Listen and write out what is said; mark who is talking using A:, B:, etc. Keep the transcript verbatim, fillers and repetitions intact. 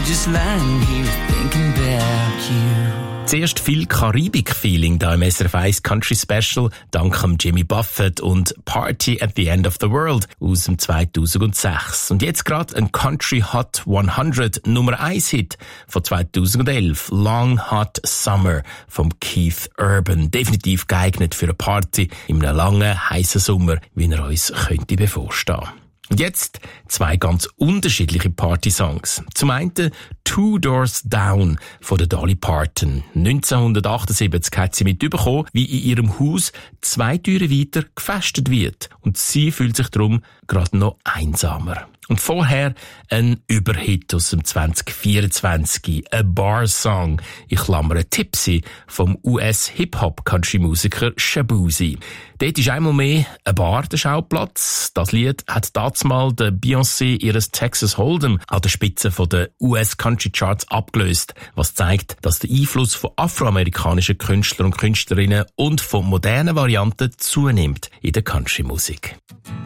A: just lying here thinking about you.
B: Zuerst viel Karibik-Feeling da im S R F eins Country Special, dank dem Jimmy Buffett und Party at the End of the World aus dem zweitausendsechs. Und jetzt gerade ein Country Hot hundert Nummer eins Hit von zweitausendelf, Long Hot Summer vom Keith Urban. Definitiv geeignet für eine Party in einem langen, heißen Sommer, wie er uns könnte bevorstehen. Und jetzt zwei ganz unterschiedliche Party-Songs. Zum einen Two Doors Down von der Dolly Parton. neunzehnhundertachtundsiebzig hat sie mitbekommen, wie in ihrem Haus zwei Türen weiter gefestet wird. Und sie fühlt sich darum gerade noch einsamer. Und vorher ein Überhit aus dem zwanzig vierundzwanzig, ein Bar-Song, ich klammere Tipsy, vom U S-Hip-Hop-Country-Musiker Shaboozey. Dort ist einmal mehr ein Bar der Schauplatz. Das Lied hat dazumal der Beyoncé ihres Texas Hold'em an der Spitze der U S-Country-Charts abgelöst, was zeigt, dass der Einfluss von afroamerikanischen Künstlern und Künstlerinnen und von modernen Varianten zunimmt in der Country-Musik.